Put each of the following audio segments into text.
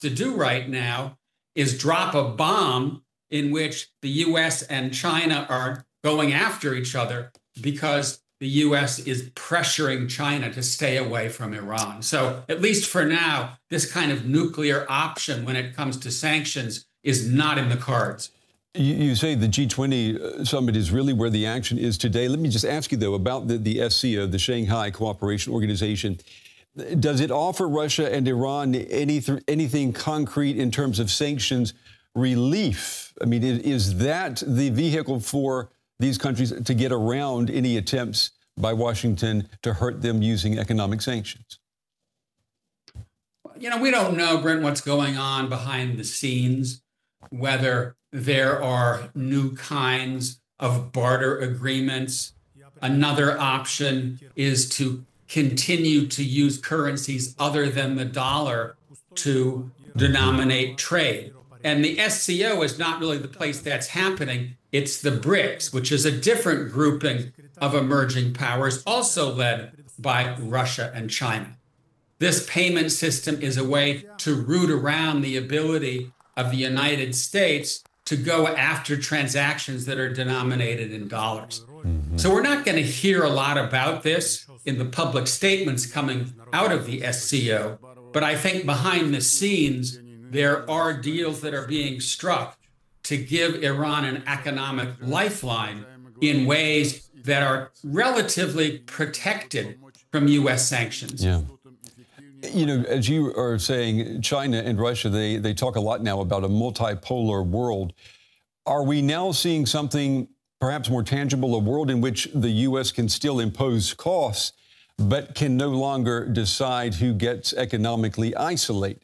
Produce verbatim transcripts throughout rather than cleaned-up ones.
to do right now is drop a bomb in which the U S and China are going after each other because the U S is pressuring China to stay away from Iran. So at least for now, this kind of nuclear option when it comes to sanctions is not in the cards. You, you say the G twenty summit is really where the action is today. Let me just ask you, though, about the, the S C O, the Shanghai Cooperation Organization. Does it offer Russia and Iran any, anything concrete in terms of sanctions relief? I mean, is that the vehicle for these countries to get around any attempts by Washington to hurt them using economic sanctions? You know, we don't know, Brent, what's going on behind the scenes, whether there are new kinds of barter agreements. Another option is to continue to use currencies other than the dollar to denominate trade. And the S C O is not really the place that's happening. It's the BRICS, which is a different grouping of emerging powers, also led by Russia and China. This payment system is a way to root around the ability of the United States to go after transactions that are denominated in dollars. Mm-hmm. So we're not going to hear a lot about this in the public statements coming out of the S C O, but I think behind the scenes, there are deals that are being struck to give Iran an economic lifeline in ways that are relatively protected from U S sanctions. Yeah. You know, as you are saying, China and Russia, they, they talk a lot now about a multipolar world. Are we now seeing something perhaps more tangible, a world in which the U S can still impose costs, but can no longer decide who gets economically isolated?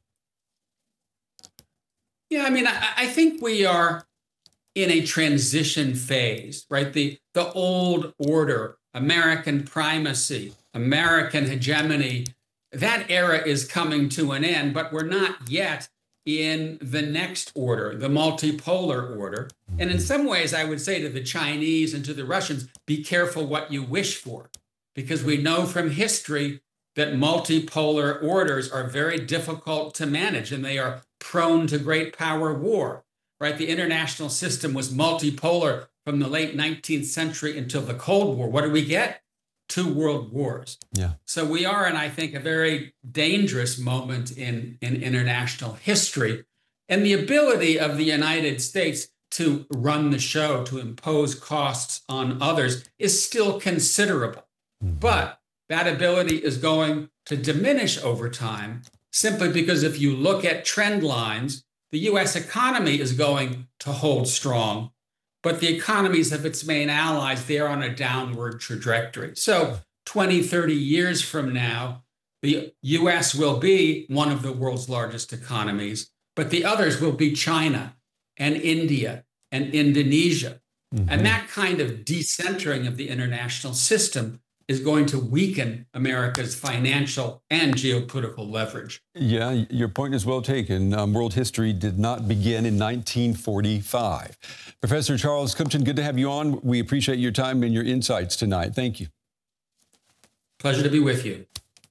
Yeah, I mean, I, I think we are in a transition phase, right? The, the old order, American primacy, American hegemony, that era is coming to an end, but we're not yet in the next order, the multipolar order. And in some ways, I would say to the Chinese and to the Russians, be careful what you wish for, because we know from history that multipolar orders are very difficult to manage and they are prone to great power war, right? The international system was multipolar from the late nineteenth century until the Cold War. What do we get? Two world wars. Yeah. So we are in, I think, a very dangerous moment in, in international history. And the ability of the United States to run the show, to impose costs on others, is still considerable. Mm-hmm. But that ability is going to diminish over time, simply because if you look at trend lines, the U S economy is going to hold strong, but the economies of its main allies, they're on a downward trajectory. So twenty, thirty years from now, the U S will be one of the world's largest economies, but the others will be China and India and Indonesia. Mm-hmm. And that kind of decentering of the international system is going to weaken America's financial and geopolitical leverage. Yeah, your point is well taken. Um, world history did not begin in nineteen forty-five. Professor Charles Kupchan, good to have you on. We appreciate your time and your insights tonight. Thank you. Pleasure to be with you.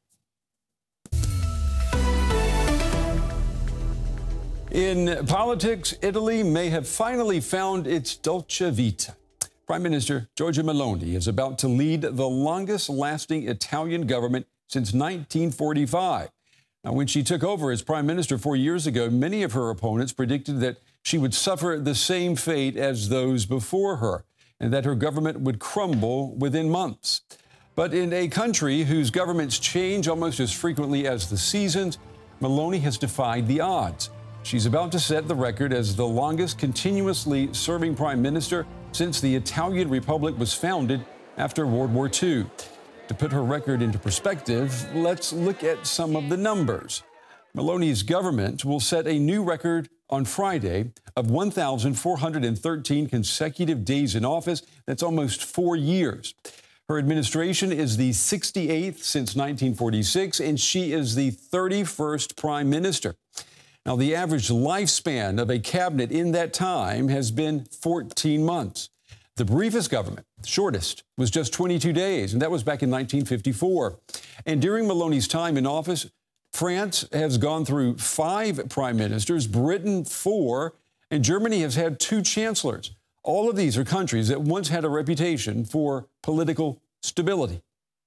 In politics, Italy may have finally found its Dolce Vita. Prime Minister Giorgia Meloni is about to lead the longest-lasting Italian government since nineteen forty-five. Now, when she took over as prime minister four years ago, many of her opponents predicted that she would suffer the same fate as those before her, and that her government would crumble within months. But in a country whose governments change almost as frequently as the seasons, Meloni has defied the odds. She's about to set the record as the longest continuously serving prime minister since the Italian Republic was founded after World War Two. To put her record into perspective, let's look at some of the numbers. Meloni's government will set a new record on Friday of one thousand four hundred thirteen consecutive days in office. That's almost four years. Her administration is the sixty-eighth since nineteen forty-six, and she is the thirty-first prime minister. Now, the average lifespan of a cabinet in that time has been fourteen months. The briefest government, shortest, was just twenty-two days, and that was back in nineteen fifty-four. And during Meloni's time in office, France has gone through five prime ministers, Britain four, and Germany has had two chancellors. All of these are countries that once had a reputation for political stability.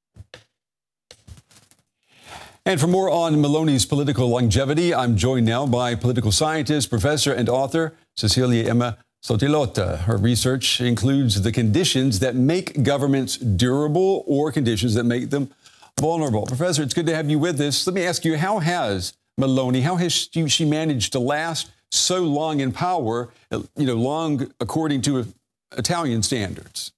And for more on Meloni's political longevity, I'm joined now by political scientist, professor, and author Cecilia Emma Sottilota. Her research includes the conditions that make governments durable or conditions that make them vulnerable. Professor, it's good to have you with us. Let me ask you, how has Meloni, how has she managed to last so long in power, you know, long according to Italian standards?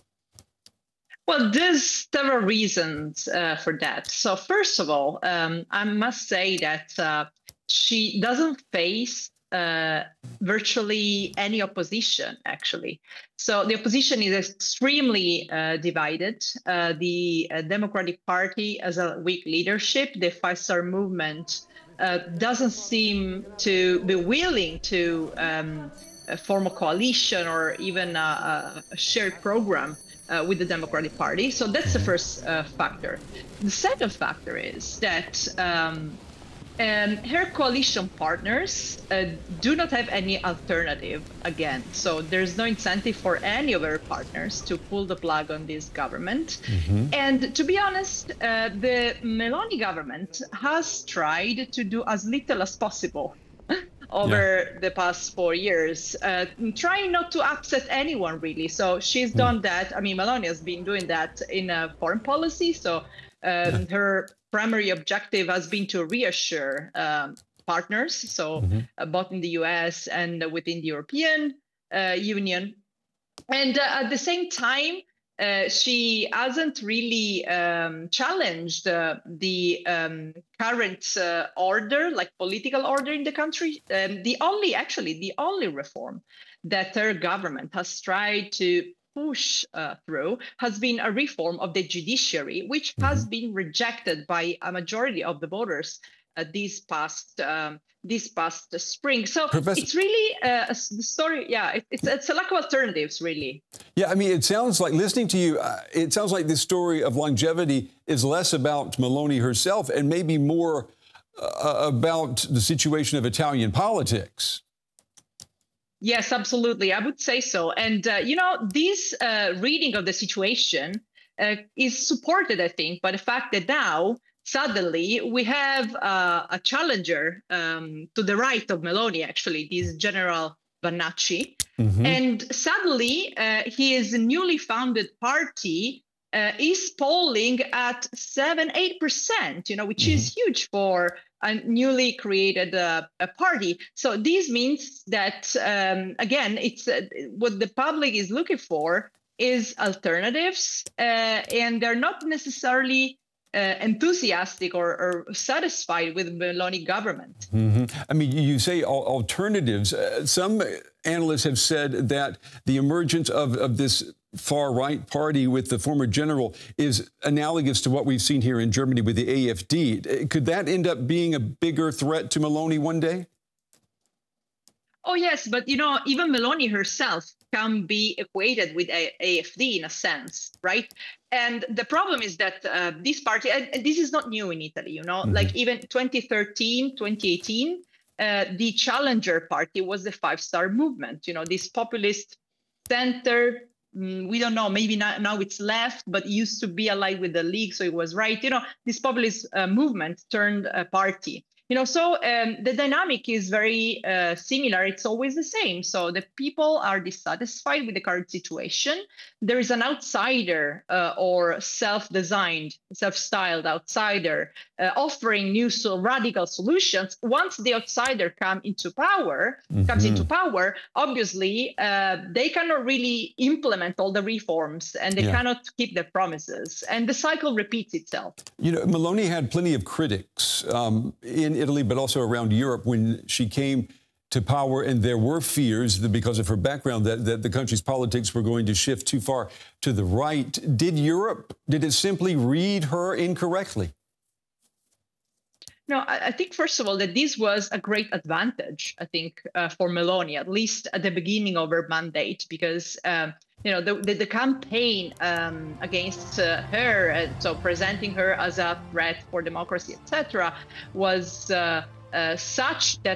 Well, there's several reasons uh, for that. So first of all, um, I must say that uh, she doesn't face uh, virtually any opposition, actually. So the opposition is extremely uh, divided. Uh, the uh, Democratic Party has a weak leadership. The Five Star Movement uh, doesn't seem to be willing to um, form a coalition or even a, a shared program Uh, with the Democratic Party. So that's the first uh, factor. The second factor is that um, um, her coalition partners uh, do not have any alternative again. So there's no incentive for any of her partners to pull the plug on this government. Mm-hmm. And to be honest, uh, the Meloni government has tried to do as little as possible over yeah. the past four years, uh, trying not to upset anyone, really. So she's mm. done that. I mean, Meloni has been doing that in uh, foreign policy. So um, yeah. her primary objective has been to reassure um, partners, so mm-hmm. uh, both in the U S and within the European uh, Union. And uh, at the same time, Uh, she hasn't really um, challenged uh, the um, current uh, order, like political order in the country. Um, the only, actually, the only reform that her government has tried to push uh, through has been a reform of the judiciary, which mm-hmm. has been rejected by a majority of the voters uh, this past um, this past spring. So Professor, it's really uh, a story. Yeah, it, it's it's a lack of alternatives, really. Yeah, I mean, it sounds like, listening to you, uh, it sounds like this story of longevity is less about Meloni herself and maybe more uh, about the situation of Italian politics. Yes, absolutely. I would say so. And, uh, you know, this uh, reading of the situation uh, is supported, I think, by the fact that now, suddenly, we have uh, a challenger um, to the right of Meloni, actually, this General Vannacci. Mm-hmm. And suddenly, uh, his newly founded party uh, is polling at seven, eight percent, you know, which mm-hmm. is huge for a newly created uh, a party. So this means that, um, again, it's uh, what the public is looking for is alternatives, uh, and they're not necessarily Uh, enthusiastic or, or satisfied with the Meloni government. Mm-hmm. I mean, you say alternatives. Uh, some analysts have said that the emergence of, of this far-right party with the former general is analogous to what we've seen here in Germany with the A F D. Could that end up being a bigger threat to Meloni one day? Oh, yes. But, you know, even Meloni herself can be equated with A F D in a sense, right? And the problem is that uh, this party, and this is not new in Italy, you know, mm-hmm. like even twenty thirteen, twenty eighteen, uh, the challenger party was the Five Star Movement, you know, this populist center. Mm, we don't know, maybe not, now it's left, but it used to be allied with the League, so it was right. You know, this populist uh, movement turned a party. You know, so um, the dynamic is very uh, similar. It's always the same. So the people are dissatisfied with the current situation. There is an outsider uh, or self-designed, self-styled outsider uh, offering new so radical solutions. Once the outsider come into power, mm-hmm. comes into power, obviously uh, they cannot really implement all the reforms, and they yeah. cannot keep their promises. And the cycle repeats itself. You know, Meloni had plenty of critics um, in Italy, but also around Europe when she came to power, and there were fears that because of her background that, that the country's politics were going to shift too far to the right. Did Europe, did it simply read her incorrectly? No, I, I think, first of all, that this was a great advantage, I think, uh, for Meloni, at least at the beginning of her mandate, because, um, you know, the, the, the campaign um, against uh, her, uh, so presenting her as a threat for democracy, et cetera, was uh, uh, such that